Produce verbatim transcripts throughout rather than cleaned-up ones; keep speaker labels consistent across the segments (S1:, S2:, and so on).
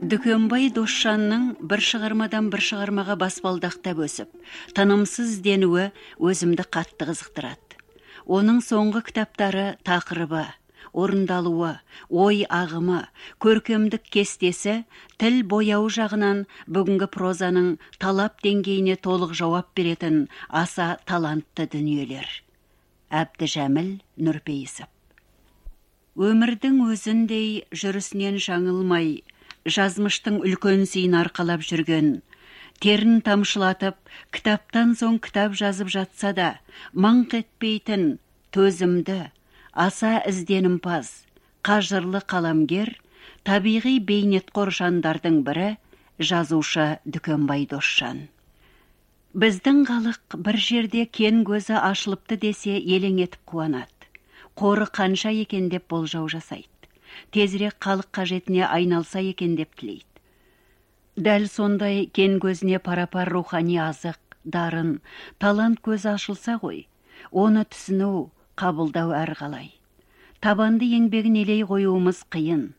S1: Дүкенбай Досжанның бір шығармадан бір шығармаға баспалдақтап өсіп, тынымсыз денуі өзімді қатты қызықтырады. Оның соңғы кітаптары тақырыбы, орындалуы, ой ағымы, көркемдік кестесі, тіл бояу жағынан бүгінгі прозаның талап деңгейіне толық жауап беретін аса талантты дүниелер. Әбдіжәміл Нұрпейісов. Өмірдің өзіндей жүрісінен жаңылмай, жазмыштың үлкен сыйын арқалап жүрген, терін тамшылатып, кітаптан соң кітап жазып жатса да, маңқ етпейтін, төзімді, аса ізденімпаз, қажырлы қаламгер, табиғи бейнетқор жандардың бірі жазушы Дүкенбай Досжан. Біздің халық бір жерде кен көзі ашылыпты десе елең етіп қуанады. Қоры қанша екен деп болжау жасайды. Тезірек халық қажетіне айналса екен деп тілейді. Дәл сондай кен көзіне парапар рухани азық, дарын, талант көзі ашылса ғой, оны түсіну, қабылдау әрқалай. Табанды еңбегін елей қоюымыз қиын.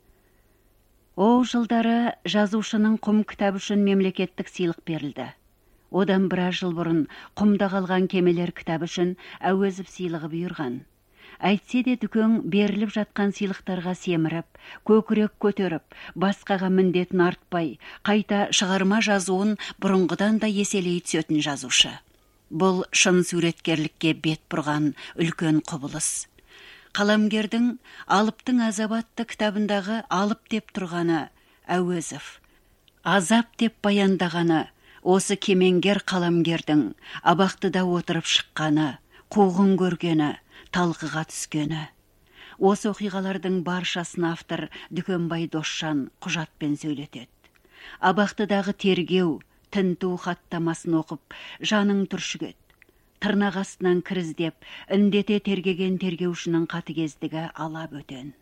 S1: О жылдары жазушының құм кітап үшін мемлекеттік сыйлық берілді. Одан біраз жыл бұрын құмда қалған кемелер кітап үшін Әуезов сыйлығы бұйырған. Әйтсе де Дүкең беріліп жатқан сыйлықтарға семіріп, көкірек көтеріп, басқаға міндетін артпай, қайта шығарма жазуын бұрынғыдан да еселей түсетін жазушы. Бұл шын суреткерлікке бет бұрған үлкен құбылыс. Қаламгердің Алыптың азабатты кітабындағы алып деп тұрғаны Әуезов, азап деп баяндағаны осы кемеңгер қаламгердің абақтыда отырып шыққаны, қуғын көргені, талқыға түскені. Осы оқиғалардың баршасын автор Дүкенбай Досжан құжатпен сөйлетеді. Абақтыдағы тергеу, тінту хаттамасын оқып, жаның түршігеді. Тырнақ астынан кіріздеп, індете тергеген тергеушінің қатыгездігі алап өтен.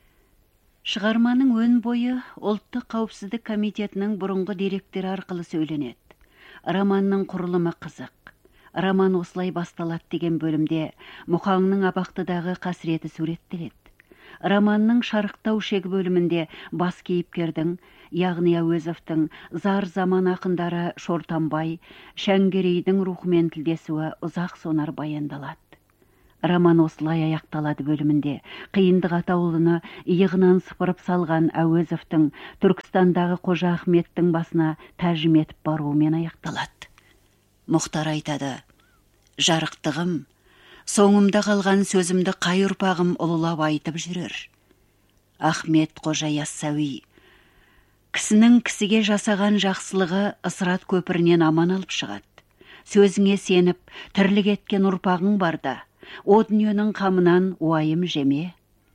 S1: Шығарманың өн бойы Ұлттық қауіпсіздік комитетінің бұрынғы директоры арқылы сөйленеді. Романның құрылымы қызық. Роман осылай басталады деген бөлімде Мұқаңның абақтыдағы қасіреті суреттеледі. Романның шарықтау шегі бөлімінде бас кейіпкердің, яғни Әуезовтың зар заман ақындары Шортанбай, Шәңгерейдің рухымен тілдесуі ұзақ сонар баяндалады. Роман осылай аяқталады бөлімінде қиындық атаулыны иығынан сыпырып салған Әуезовтың Түркістандағы Қожа Ахметтің басына тәжім етіп баруымен аяқталады. Мұхтар айтады: жарықтығым, соңымда қалған сөзімді қай ұрпағым ұлылап айтып жүрер. Ахмет Қожа Яссауи: кісінің кісіге жасаған жақсылығы Ысырат көпірінен аман алып шығады. Сөзіңе сеніп, тірлік еткен ұрпағың барда, о дүниенің қамынан уайым жеме.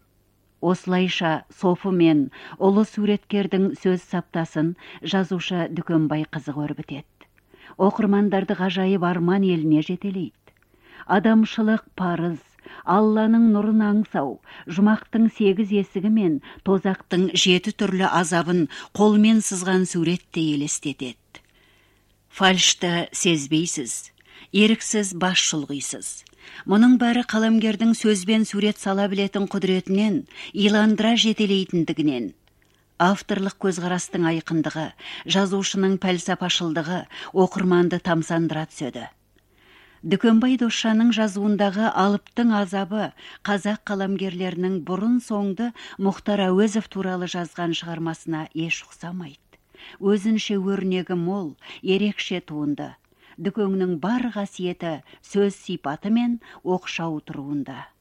S1: Осылайша софы мен ұлы суреткердің сөз саптасын жазушы Дүкенбай қызық өрбітеді. Оқырмандарды ғажайып арман еліне жетелейді. Адамшылық парыз, Алланың нұрын аңсау, жұмақтың сегіз есігі мен тозақтың жеті түрлі азабын қолмен сызған суретте елестетеді. Фальшты сезбейсіз, еріксіз бас шұлғисыз. Мұның бәрі қаламгердің сөзбен сурет сала білетін құдіретінен, иландыра жетелейтіндігінен. Авторлық көзқарастың айқындығы, жазушының пәлсапашылдығы оқырманды тамсандыра түседі. Дүкенбай Досжанның жазуындағы Алыптың азабы қазақ қаламгерлерінің бұрын соңды Мұхтар Әуезов туралы жазған шығармасына еш ұқсамайды. Өзінше өрнегі мол, ерекше туынды. Дүкеңнің бар қасиеті сөз сипаты мен оқшау тұруында.